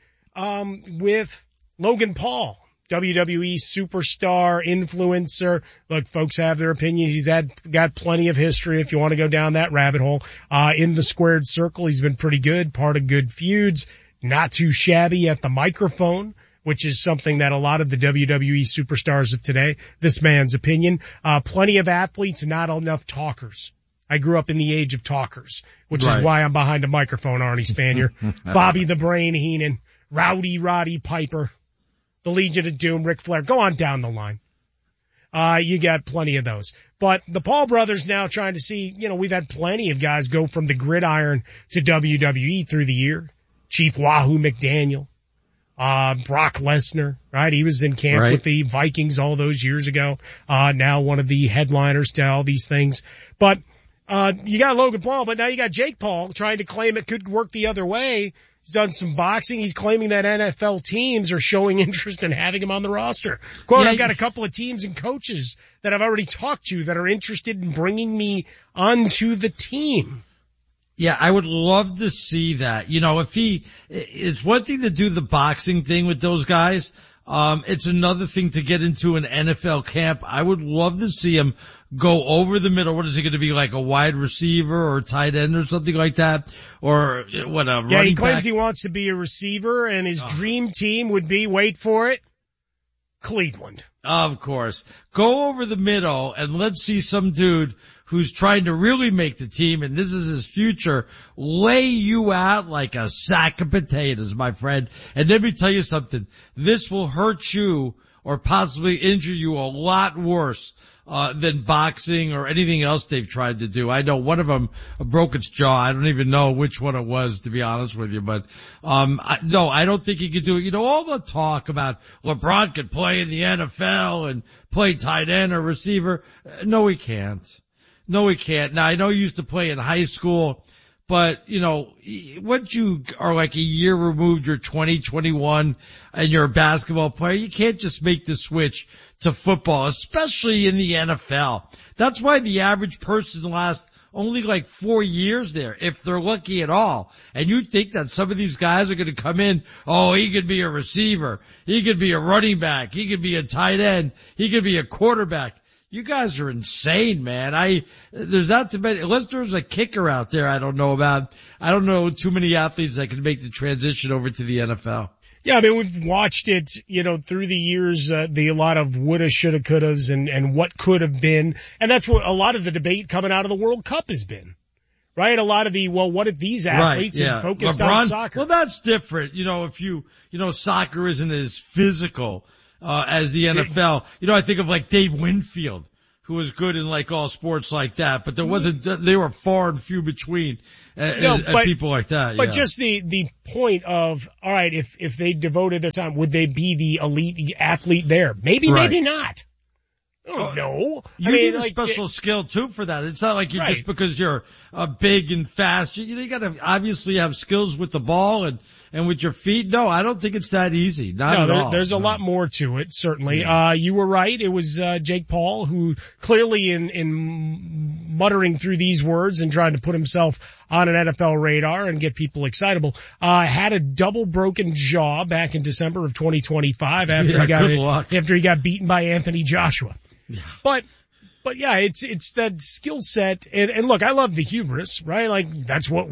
with Logan Paul. WWE superstar, influencer. Look, folks have their opinions. He's got plenty of history if you want to go down that rabbit hole. In the squared circle, he's been pretty good, part of good feuds, not too shabby at the microphone, which is something that a lot of the WWE superstars of today, this man's opinion. Plenty of athletes, not enough talkers. I grew up in the age of talkers, which is why I'm behind a microphone, Arnie Spanier. Bobby the Brain Heenan, Rowdy Roddy Piper, the Legion of Doom, Ric Flair, go on down the line. You got plenty of those. But the Paul brothers now trying to see, we've had plenty of guys go from the gridiron to WWE through the year. Chief Wahoo McDaniel, Brock Lesnar, right? He was in camp with the Vikings all those years ago. Now one of the headliners to all these things. But, you got Logan Paul, but now you got Jake Paul trying to claim it could work the other way. He's done some boxing. He's claiming that NFL teams are showing interest in having him on the roster. Quote, I've got a couple of teams and coaches that I've already talked to that are interested in bringing me onto the team. Yeah, I would love to see that. It's one thing to do the boxing thing with those guys. It's another thing to get into an NFL camp. I would love to see him go over the middle. What is he going to be, like a wide receiver or tight end or something like that? Or what, a running back? Yeah, he claims he wants to be a receiver, and his dream team would be, wait for it, Cleveland. Of course. Go over the middle and let's see some dude who's trying to really make the team, and this is his future, lay you out like a sack of potatoes, my friend. And let me tell you something. This will hurt you or possibly injure you a lot worse than boxing or anything else they've tried to do. I know one of them broke its jaw. I don't even know which one it was, to be honest with you. But no, I don't think he could do it. All the talk about LeBron could play in the NFL and play tight end or receiver. No, he can't. No, he can't. Now, I know he used to play in high school, but, once you are like a year removed, you're 20, 21, and you're a basketball player, you can't just make the switch to football, especially in the NFL. That's why the average person lasts only like 4 years there, if they're lucky at all. And you think that some of these guys are going to come in, he could be a receiver, he could be a running back, he could be a tight end, he could be a quarterback. You guys are insane, man. There's not too many, unless there's a kicker out there I don't know about. I don't know too many athletes that can make the transition over to the NFL. Yeah, I mean, we've watched it, through the years, a lot of woulda, shoulda, couldas and what could have been. And that's what a lot of the debate coming out of the World Cup has been. Right? A lot of what if these athletes had focused on soccer? Well, that's different. If soccer isn't as physical as the NFL. I think of like Dave Winfield, who was good in like all sports like that, but they were far and few between as people like that. But just the point of, all right, if they devoted their time, would they be the elite athlete there? Maybe, maybe not. No. You need a special skill too for that. It's not like you just because you're big and fast. You got to obviously have skills with the ball and with your feet. No, I don't think it's that easy. Not at all. There's a lot more to it, certainly. Yeah. You were right. It was Jake Paul who clearly in muttering through these words and trying to put himself on an NFL radar and get people excitable, had a double broken jaw back in December of 2025 after he got beaten by Anthony Joshua. Yeah. But yeah, it's that skill set. And look, I love the hubris, right? Like that's what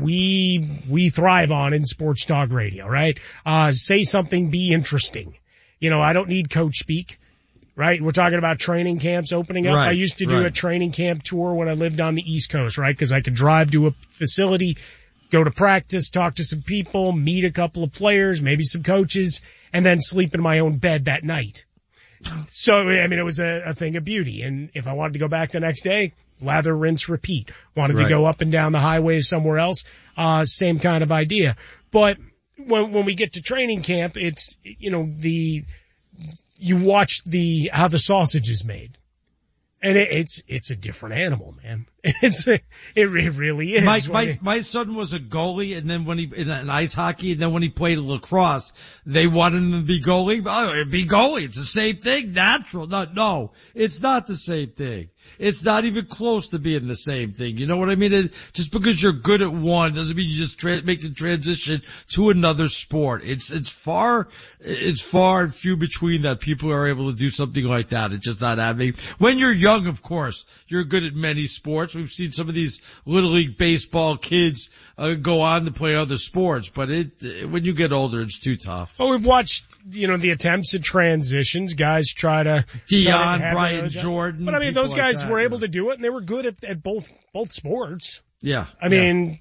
we thrive on in sports talk radio, right? Say something, be interesting. I don't need coach speak, right? We're talking about training camps opening up. I used to do a training camp tour when I lived on the East Coast, right? Cause I could drive to a facility, go to practice, talk to some people, meet a couple of players, maybe some coaches, and then sleep in my own bed that night. So, I mean, it was a thing of beauty. And if I wanted to go back the next day, lather, rinse, repeat. Wanted to go up and down the highway somewhere else, same kind of idea. But when we get to training camp, it's, you watch how the sausage is made. And it's a different animal, man. It really is. My son was a goalie, and then in ice hockey, and then when he played lacrosse, they wanted him to be goalie. Oh, be goalie. It's the same thing. Natural. No, it's not the same thing. It's not even close to being the same thing. You know what I mean? Just because you're good at one doesn't mean you just make the transition to another sport. It's far and few between that people are able to do something like that. It's just not happening. When you're young, of course, you're good at many sports. We've seen some of these Little League baseball kids go on to play other sports, but when you get older, it's too tough. Well, we've watched, the attempts at transitions. Guys try to Brian Jordan. But I mean, those guys were able to do it, and they were good at both sports. Yeah. I mean,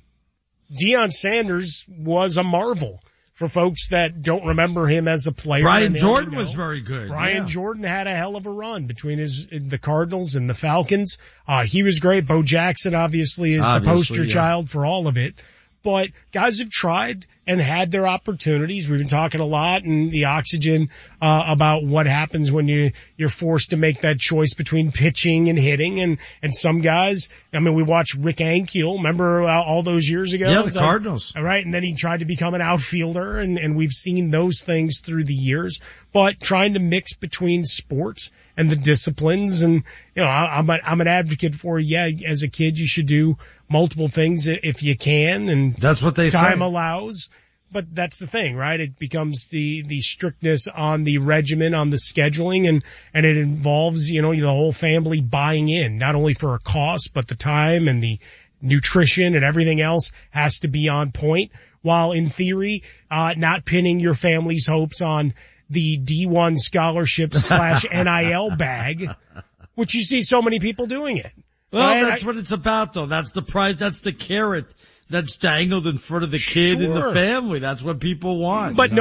Deion Sanders was a marvel for folks that don't remember him as a player. Brian Jordan was very good. Brian Jordan had a hell of a run between the Cardinals and the Falcons. He was great. Bo Jackson obviously is the poster child for all of it. But guys have tried and had their opportunities. We've been talking a lot in the Oxygen about what happens when you're forced to make that choice between pitching and hitting. And some guys, I mean, we watched Rick Ankiel, remember all those years ago? Yeah, the Cardinals. All right, and then he tried to become an outfielder, and we've seen those things through the years. But trying to mix between sports and the disciplines, and I'm an advocate for, as a kid you should do multiple things if you can, and that's what they time say. allows. But that's the thing, right? It becomes the strictness on the regimen, on the scheduling, and it involves, the whole family buying in, not only for a cost, but the time and the nutrition and everything else has to be on point. While in theory, not pinning your family's hopes on the D1 scholarship / NIL bag, which you see so many people doing it. Well, that's what it's about, though. That's the prize. That's the carrot that's dangled in front of the kid and the family. That's what people want. But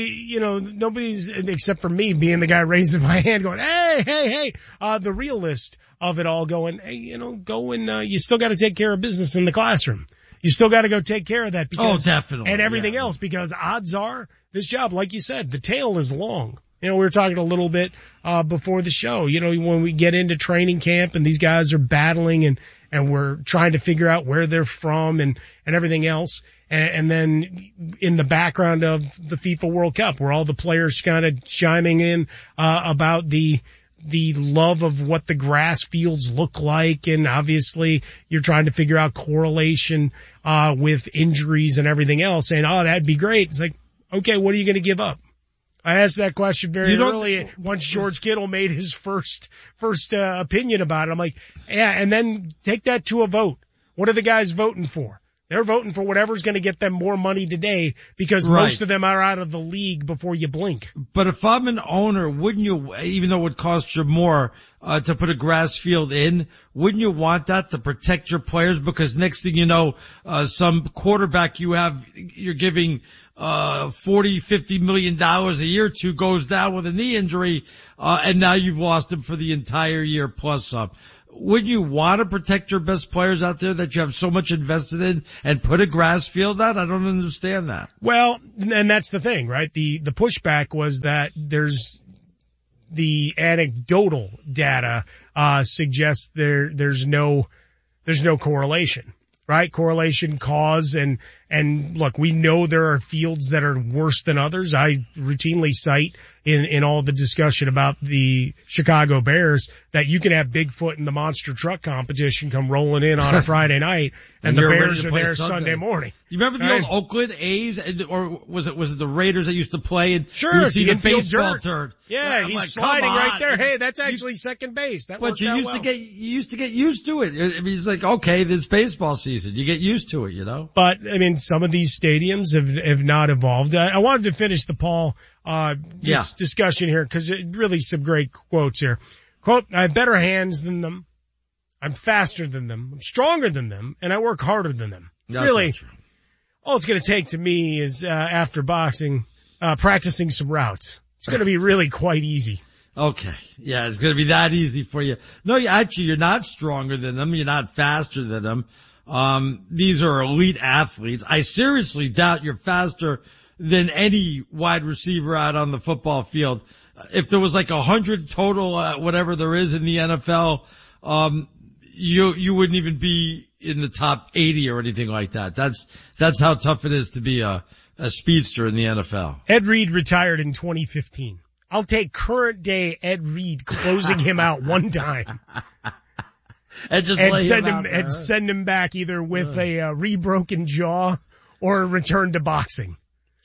nobody's, except for me being the guy raising my hand going, hey, the realist of it all going, hey, you still got to take care of business in the classroom. You still got to go take care of that. Because, definitely. And everything else, because odds are this job, like you said, the tail is long. We were talking a little bit, before the show, when we get into training camp and these guys are battling and we're trying to figure out where they're from and everything else. And then in the background of the FIFA World Cup, where all the players kind of chiming in, about the love of what the grass fields look like. And obviously you're trying to figure out correlation, with injuries and everything else, saying, that'd be great. It's like, okay, what are you going to give up? I asked that question very early once George Kittle made his first opinion about it. I'm like, and then take that to a vote. What are the guys voting for? They're voting for whatever's going to get them more money today, because most of them are out of the league before you blink. But if I'm an owner, wouldn't you, even though it would cost you more to put a grass field in, wouldn't you want that to protect your players? Because next thing you know, some quarterback you're giving $40-50 million a year to goes down with a knee injury, and now you've lost him for the entire year plus some. Wouldn't you want to protect your best players out there that you have so much invested in and put a grass field out? I don't understand that. Well, and that's the thing, right? The pushback was that there's the anecdotal data, suggests there's no correlation, right? Correlation, cause, and look, we know there are fields that are worse than others. I routinely cite in all the discussion about the Chicago Bears that you can have Bigfoot in the monster truck competition come rolling in on a Friday night and the Bears are there Sunday morning. You remember the old Oakland A's, or was it the Raiders that used to play? And sure, you would see the baseball dirt. turd. Yeah, he's like, sliding right there. Hey, that's actually second base. That but you worked used out well. you used to get used to it. I mean, it's like, okay, this baseball season, you get used to it, you know. But I mean, some of these stadiums have not evolved. I wanted to finish the Paul discussion here because really some great quotes here. Quote: "I have better hands than them. I'm faster than them. I'm stronger than them, and I work harder than them." That's really, not true. all it's going to take to me is after boxing, practicing some routes. It's going to be really quite easy. Okay. Yeah, it's going to be that easy for you. No, you're not stronger than them. You're not faster than them. These are elite athletes. I seriously doubt you're faster than any wide receiver out on the football field. If there was like 100 total, whatever there is in the NFL, you wouldn't even be in the top 80 or anything like that. That's how tough it is to be a speedster in the NFL. Ed Reed retired in 2015. I'll take current day Ed Reed closing him out one time. And send him back either with a rebroken jaw or a return to boxing.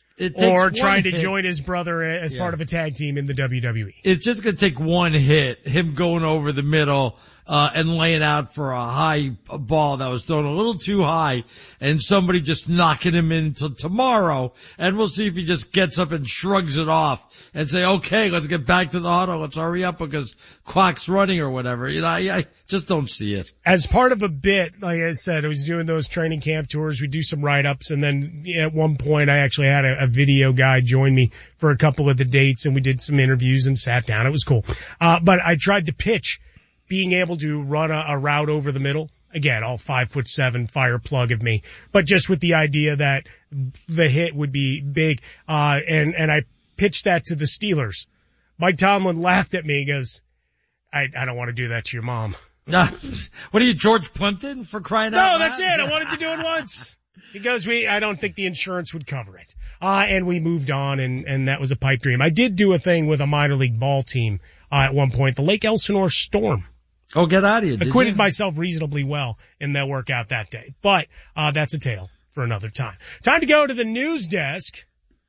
Or trying to join his brother as part of a tag team in the WWE. It's just going to take one hit, him going over the middle, and laying out for a high ball that was thrown a little too high, and somebody just knocking him in until tomorrow, and we'll see if he just gets up and shrugs it off and say, okay, let's get back to the huddle, let's hurry up because clock's running or whatever. You know, I just don't see it. As part of a bit, like I said, I was doing those training camp tours, we do some write-ups, and then at one point I actually had a video guy join me for a couple of the dates, and we did some interviews and sat down. It was cool. But I tried to pitch being able to run a route over the middle. Again, all 5'7" fire plug of me, but just with the idea that the hit would be big. And I pitched that to the Steelers. Mike Tomlin laughed at me and goes, I don't want to do that to your mom. What are you, George Plimpton, for crying out loud? No, that's it. I wanted to do it once. Because I don't think the insurance would cover it. And we moved on and that was a pipe dream. I did do a thing with a minor league ball team, at one point, the Lake Elsinore Storm. Oh, get out of here. Acquitted myself reasonably well in that workout that day. But, that's a tale for another time. Time to go to the news desk.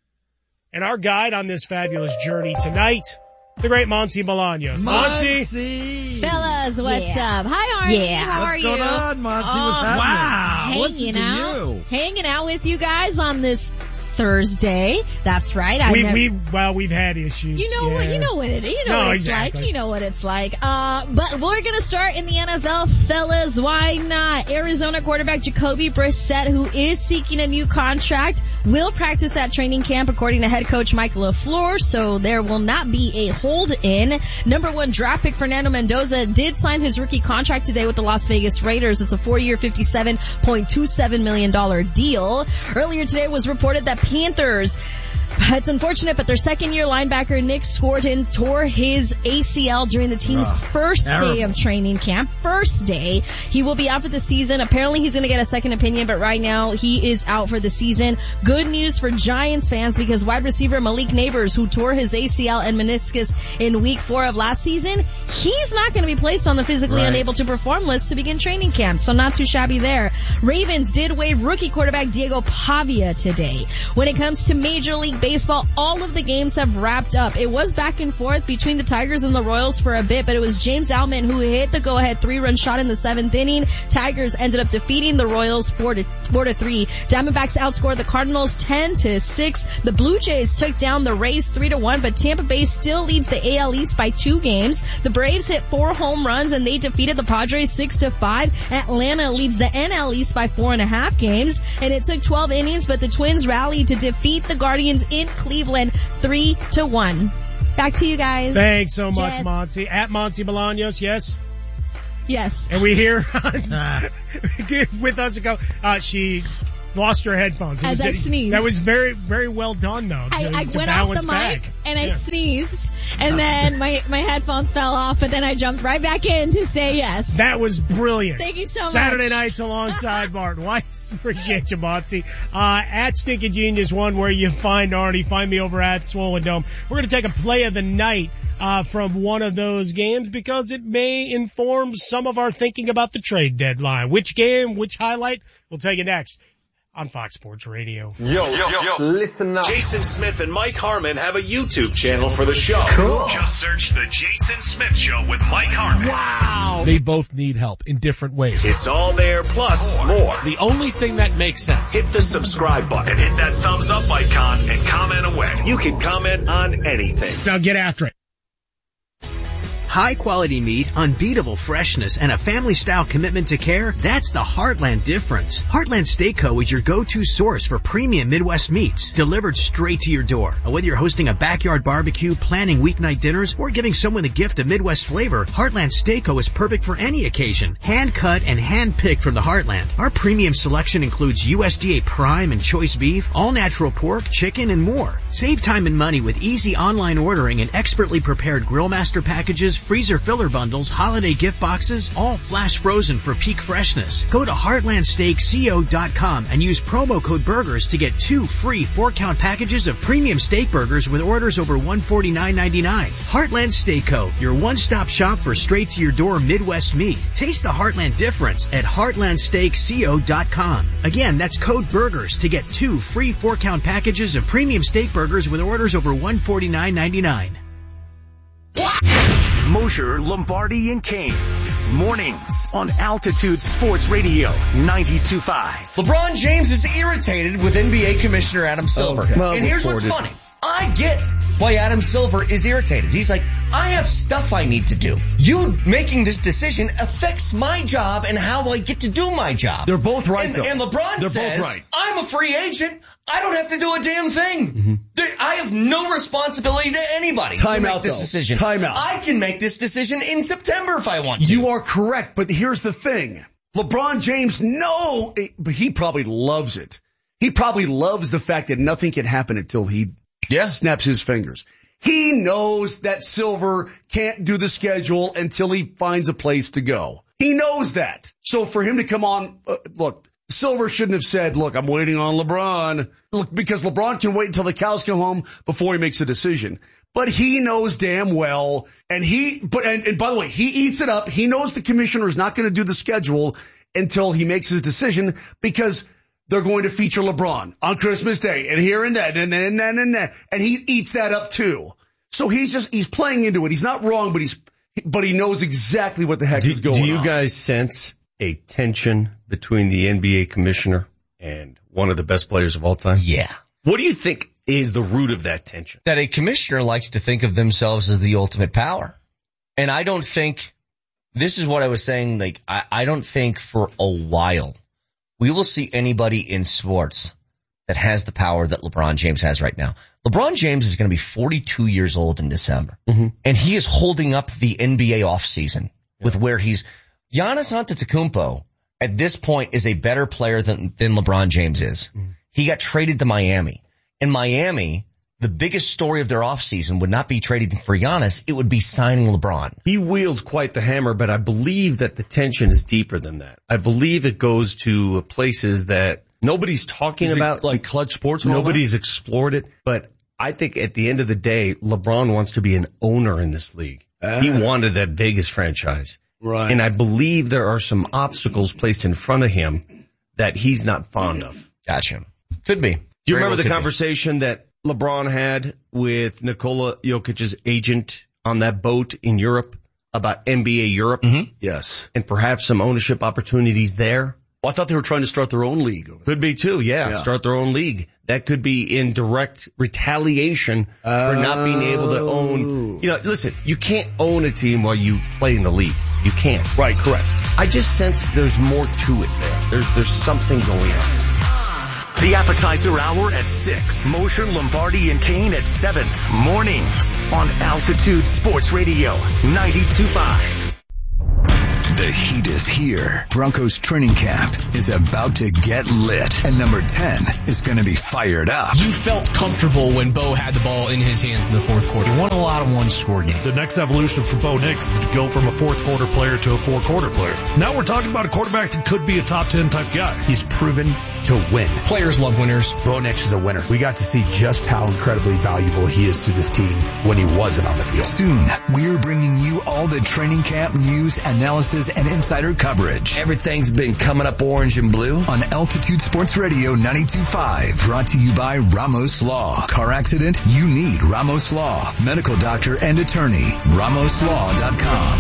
And our guide on this fabulous journey tonight, the great Monty Bolaños. Monty! Fellas, what's up? Hi, Arnie. Yeah. How are you? What's going on, Monty? What's happening? Wow. Hanging out with you guys on this Thursday. That's right. We've had issues. You know what it is. Like. You know what it's like. But we're gonna start in the NFL, fellas. Why not? Arizona quarterback Jacoby Brissett, who is seeking a new contract, will practice at training camp according to head coach Mike LaFleur, so there will not be a hold-in. Number 1 draft pick Fernando Mendoza did sign his rookie contract today with the Las Vegas Raiders. It's a 4-year, $57.27 million deal. Earlier today it was reported that Panthers, it's unfortunate, but their second-year linebacker Nick Scorton tore his ACL during the team's first day of training camp. First day. He will be out for the season. Apparently he's going to get a second opinion, but right now he is out for the season. Good news for Giants fans because wide receiver Malik Neighbors, who tore his ACL and meniscus in week 4 of last season, he's not going to be placed on the physically unable to perform list to begin training camp, so not too shabby there. Ravens did waive rookie quarterback Diego Pavia today. When it comes to Major League Baseball, all of the games have wrapped up. It was back and forth between the Tigers and the Royals for a bit, but it was James Outman who hit the go-ahead 3-run shot in the 7th inning. Tigers ended up defeating the Royals 4-3. Diamondbacks outscored the Cardinals 10-6. The Blue Jays took down the Rays 3-1, but Tampa Bay still leads the AL East by 2 games. The Braves hit 4 home runs and they defeated the Padres 6-5. Atlanta leads the NL East by 4.5 games, and it took 12 innings, but the Twins rallied to defeat the Guardians in Cleveland 3-1. Back to you guys. Thanks so much, Monty. At Monty Bolaños, yes? Yes. And we hear with us ago, she lost her headphones. As I sneezed. That was very, very well done, though. I went off the mic and I sneezed, and then my headphones fell off, but then I jumped right back in to say yes. That was brilliant. Thank you so much. Saturday nights alongside Martin Weiss. Appreciate you, Motsy. At Stinky Genius 1, where you find Arnie. Find me over at Swollen Dome. We're going to take a play of the night from one of those games because it may inform some of our thinking about the trade deadline. Which game, which highlight? We'll take it next on Fox Sports Radio. Yo, listen up. Jason Smith and Mike Harmon have a YouTube channel for the show. Cool. Just search The Jason Smith Show with Mike Harmon. Wow. They both need help in different ways. It's all there plus more. The only thing that makes sense. Hit the subscribe button and hit that thumbs up icon and comment away. You can comment on anything. Now get after it. High quality meat, unbeatable freshness, and a family style commitment to care, that's the Heartland difference. Heartland Steak Co. is your go-to source for premium Midwest meats, delivered straight to your door. Whether you're hosting a backyard barbecue, planning weeknight dinners, or giving someone a gift of Midwest flavor, Heartland Steak Co. is perfect for any occasion. Hand cut and hand picked from the Heartland. Our premium selection includes USDA prime and choice beef, all natural pork, chicken, and more. Save time and money with easy online ordering and expertly prepared Grillmaster packages, freezer filler bundles, holiday gift boxes, all flash frozen for peak freshness. Go to heartlandsteakco.com and use promo code BURGERS to get 2 free 4-count packages of premium steak burgers with orders over $149.99. Heartland Steak Co., your one-stop shop for straight-to-your-door Midwest meat. Taste the Heartland difference at heartlandsteakco.com. Again, that's code BURGERS to get 2 free 4-count packages of premium steak burgers with orders over $149.99. Mosher, Lombardi, and Kane. Mornings on Altitude Sports Radio 92.5. LeBron James is irritated with NBA Commissioner Adam Silver. Okay. Well, and here's what's funny. I get why Adam Silver is irritated. He's like, I have stuff I need to do. You making this decision affects my job and how I get to do my job. They're both right, though. And LeBron says, both right. I'm a free agent. I don't have to do a damn thing. Mm-hmm. I have no responsibility to anybody to make this decision. Time out. I can make this decision in September if I want to. You are correct, but here's the thing. LeBron James, he probably loves it. He probably loves the fact that nothing can happen until he snaps his fingers. He knows that Silver can't do the schedule until he finds a place to go. He knows that. So for him to come on, look, Silver shouldn't have said, look, I'm waiting on LeBron. Look, because LeBron can wait until the cows come home before he makes a decision. But he knows damn well, and by the way, he eats it up. He knows the commissioner is not going to do the schedule until he makes his decision because they're going to feature LeBron on Christmas Day and here and that and that. And he eats that up too. So he's playing into it. He's not wrong, but he knows exactly what the heck is going on. Do you guys sense a tension between the NBA commissioner and one of the best players of all time? Yeah. What do you think is the root of that tension? That a commissioner likes to think of themselves as the ultimate power. And I don't think, this is what I was saying, like, I don't think for a while we will see anybody in sports that has the power that LeBron James has right now. LeBron James is going to be 42 years old in December. Mm-hmm. And he is holding up the NBA offseason with where Giannis Antetokounmpo at this point is a better player than LeBron James is. Mm-hmm. He got traded to Miami. In Miami, the biggest story of their offseason would not be trading for Giannis. It would be signing LeBron. He wields quite the hammer, but I believe that the tension is deeper than that. I believe it goes to places that nobody's talking about. Like Clutch Sports? Nobody's explored it. But I think at the end of the day, LeBron wants to be an owner in this league. He wanted that Vegas franchise. Right. And I believe there are some obstacles placed in front of him that he's not fond of. Gotcha. Could be. Do you remember the conversation that LeBron had with Nikola Jokic's agent on that boat in Europe about NBA Europe? Mm-hmm. Yes. And perhaps some ownership opportunities there? Well, I thought they were trying to start their own league. Could be too, yeah. Start their own league. That could be in direct retaliation for not being able to own. Listen, you can't own a team while you play in the league. You can't. Right, correct. I just sense there's more to it there. There's something going on. The appetizer hour at 6. Mosher, Lombardi, and Kane at 7. Mornings on Altitude Sports Radio 92.5. The heat is here. Broncos training camp is about to get lit. And number 10 is going to be fired up. You felt comfortable when Bo had the ball in his hands in the fourth quarter. He won a lot of one-score games. The next evolution for Bo Nix is to go from a fourth quarter player to a four-quarter player. Now we're talking about a quarterback that could be a top 10 type guy. He's proven to win. Players love winners. Bo Nix is a winner. We got to see just how incredibly valuable he is to this team when he wasn't on the field. Soon, we're bringing you all the training camp news, analysis, and insider coverage. Everything's been coming up orange and blue on Altitude Sports Radio 92.5. Brought to you by Ramos Law. Car accident? You need Ramos Law. Medical doctor and attorney. RamosLaw.com.